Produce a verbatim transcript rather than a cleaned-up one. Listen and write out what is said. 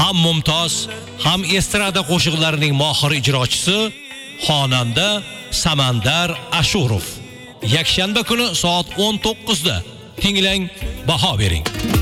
ham mumtoz, ham estrada qo'shiqlarining mohir ijrochisi xonanda Samandar Ashurov. Yakshanba kuni soat o'n to'qqizda tinglang, baho bering.